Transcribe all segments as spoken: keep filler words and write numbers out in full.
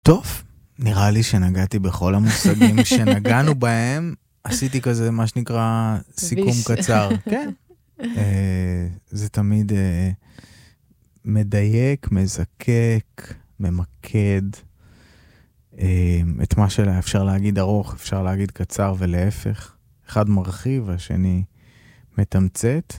טוב, נראה לי שנגעתי בכל המושגים שנגענו בהם, עשיתי כזה מה שנקרא סיכום קצר. כן. זה תמיד מדייק, מזקק, ממקד, את מה שלה אפשר להגיד ארוך, אפשר להגיד קצר ולהפך. אחד מרחיב, השני מתמצת.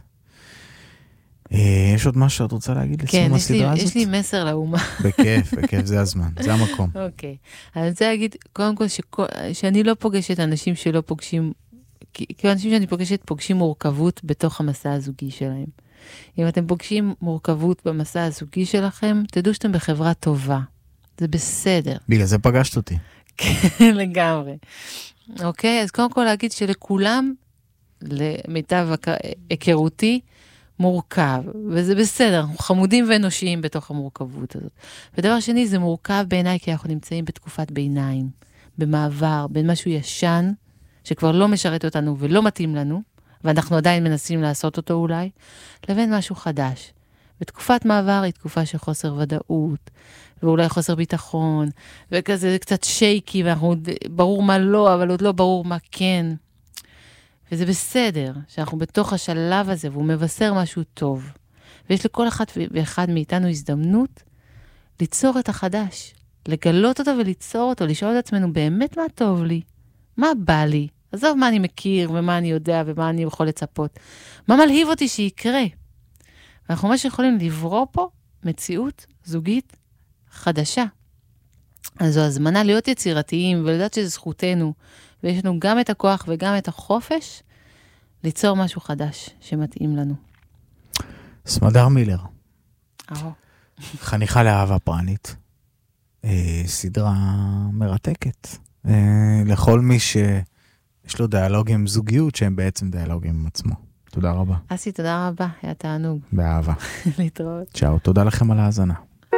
יש עוד משהו שאת רוצה להגיד לסיום הסדרה הזאת? כן, יש לי מסר לאומה. בכיף, בכיף, זה הזמן, זה המקום. אוקיי. אני רוצה להגיד, קודם כל, שאני לא פוגשת אנשים שלא פוגשים, כי אנשים שאני פוגשת פוגשים מורכבות בתוך המסע הזוגי שלהם. אם אתם פוגשים מורכבות במסע הזוגי שלכם, תדעו שאתם בחברה טובה. זה בסדר. בגלל זה פגשת אותי. כן, לגמרי. אוקיי, אז קודם כל להגיד שלכולם, למיטב היכרותי, מורכב, וזה בסדר, אנחנו חמודים ואנושיים בתוך המורכבות הזאת. ודבר שני, זה מורכב בעיניי, כי אנחנו נמצאים בתקופת ביניים, במעבר, בין משהו ישן, שכבר לא משרת אותנו ולא מתאים לנו, ואנחנו עדיין מנסים לעשות אותו אולי, לבין משהו חדש. ותקופת מעבר היא תקופה של חוסר ודאות, ואולי חוסר ביטחון, וכזה זה קצת שייקי, ואנחנו ברור מה לא, אבל עוד לא ברור מה כן. וזה בסדר, שאנחנו בתוך השלב הזה, והוא מבשר משהו טוב. ויש לכל אחת ואחד מאיתנו הזדמנות ליצור את החדש, לגלות אותו וליצור אותו, לשאול את עצמנו באמת מה טוב לי, מה בא לי, עזוב מה אני מכיר ומה אני יודע ומה אני יכול לצפות, מה מלהיב אותי שיקרה. ואנחנו ממש יכולים לברוא פה מציאות זוגית חדשה. אז זו הזמנה להיות יצירתיים ולדעת שזו זכותנו, ויש לנו גם את הכוח וגם את החופש ליצור משהו חדש שמתאים לנו. סמדר מילר. אהו. חניכה לאהבה פרנית. אה, סדרה מרתקת. אה, לכל מי שיש לו דיאלוגים עם זוגיות, שהם בעצם דיאלוגים עם עצמו. תודה רבה. אסי, תודה רבה. היה תענוג. באהבה. להתראות. צ'או, תודה לכם על ההאזנה.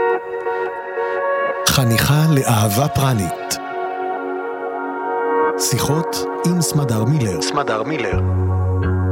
חניכה לאהבה פרנית. שיחות עם סמדר מילר. סמדר מילר.